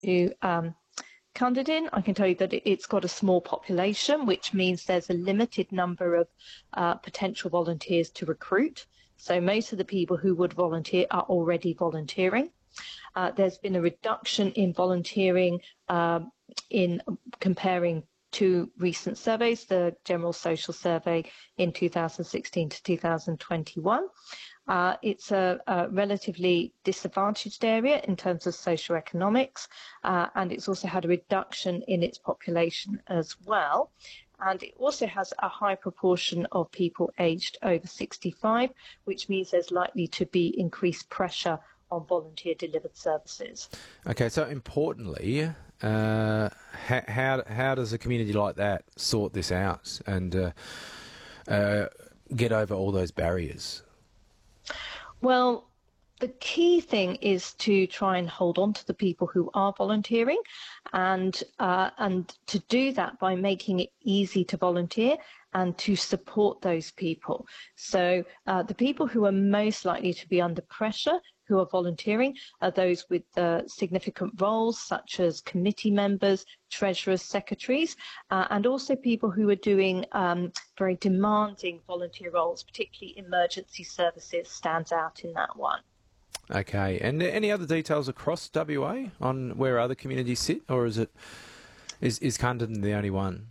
to Cunderdin, I can tell you that it's got a small population, which means there's a limited number of potential volunteers to recruit. So most of the people who would volunteer are already volunteering. There's been a reduction in volunteering in comparing two recent surveys, the General Social Survey in 2016 to 2021. It's a relatively disadvantaged area in terms of socioeconomics, and it's also had a reduction in its population as well. And it also has a high proportion of people aged over 65, which means there's likely to be increased pressure on volunteer-delivered services. Okay, so importantly, how does a community like that sort this out and get over all those barriers? Well, the key thing is to try and hold on to the people who are volunteering, and to do that by making it easy to volunteer and to support those people. So the people who are most likely to be under pressure who are volunteering are those with significant roles such as committee members, treasurers, secretaries, and also people who are doing very demanding volunteer roles, particularly emergency services stands out in that one. Okay, and any other details across WA on where other communities sit, or is Cunderdin the only one?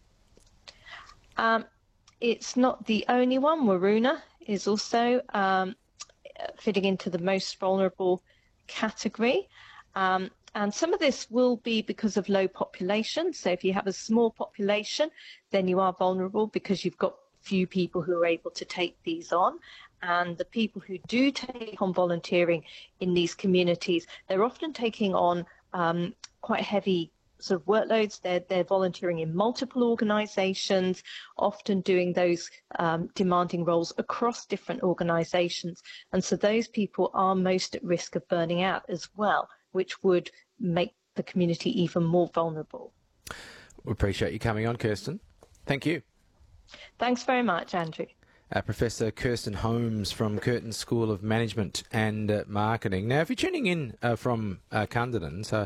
It's not the only one. Waroona is also fitting into the most vulnerable category. And some of this will be because of low population. So if you have a small population, then you are vulnerable because you've got few people who are able to take these on. And the people who do take on volunteering in these communities, they're often taking on quite heavy sort of workloads. They're volunteering in multiple organisations, often doing those demanding roles across different organisations. And so those people are most at risk of burning out as well, which would make the community even more vulnerable. We appreciate you coming on, Kirsten. Thank you. Thanks very much, Andrew. Professor Kirsten Holmes from Curtin School of Management and Marketing. Now, if you're tuning in from Cunderdin, so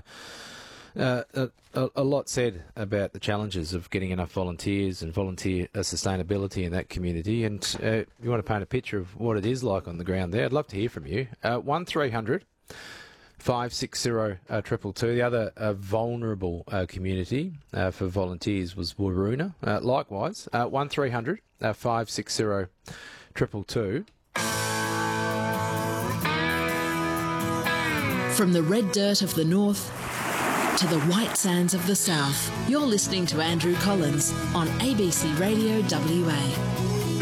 a lot said about the challenges of getting enough volunteers and volunteer sustainability in that community. And you want to paint a picture of what it is like on the ground there, I'd love to hear from you. 1300 560 222. The other vulnerable community for volunteers was Waroona. Likewise, 1300 560 222. From the red dirt of the north to the white sands of the south, you're listening to Andrew Collins on ABC Radio WA.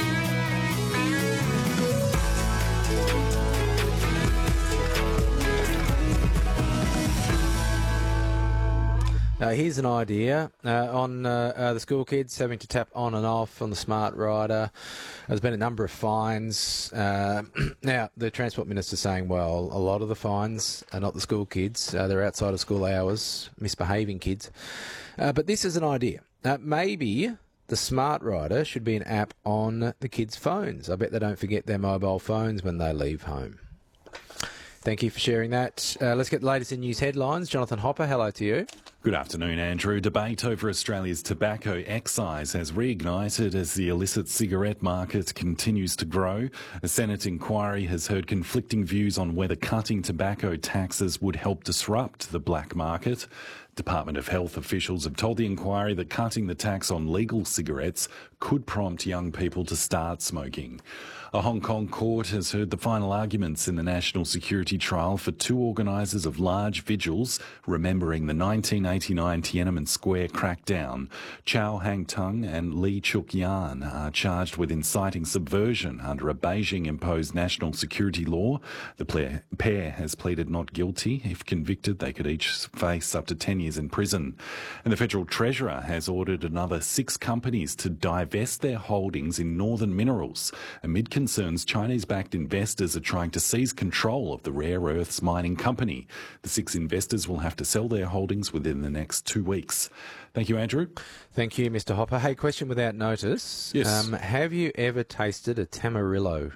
Here's an idea on the school kids having to tap on and off on the Smart Rider. There's been a number of fines. Now, the Transport Minister's saying, well, a lot of the fines are not the school kids. They're outside of school hours, misbehaving kids. But this is an idea. Maybe the Smart Rider should be an app on the kids' phones. I bet they don't forget their mobile phones when they leave home. Thank you for sharing that. Let's get the latest in news headlines. Jonathan Hopper, hello to you. Good afternoon, Andrew. Debate over Australia's tobacco excise has reignited as the illicit cigarette market continues to grow. A Senate inquiry has heard conflicting views on whether cutting tobacco taxes would help disrupt the black market. Department of Health officials have told the inquiry that cutting the tax on legal cigarettes could prompt young people to start smoking. A Hong Kong court has heard the final arguments in the national security trial for two organisers of large vigils remembering the 1989 Tiananmen Square crackdown. Chow Hang-tung and Lee Chuk-yan are charged with inciting subversion under a Beijing-imposed national security law. The pair has pleaded not guilty. If convicted, they could each face up to 10 years in prison. And the Federal Treasurer has ordered another 6 companies to divest their holdings in Northern Minerals amid concerns Chinese-backed investors are trying to seize control of the rare earths mining company. The 6 investors will have to sell their holdings within the next 2 weeks. Thank you, Andrew. Thank you, Mr. Hopper. Hey, question without notice. Yes. Have you ever tasted a Tamarillo?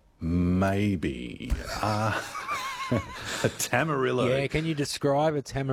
Maybe. A Tamarillo. Yeah, can you describe a Tamarillo?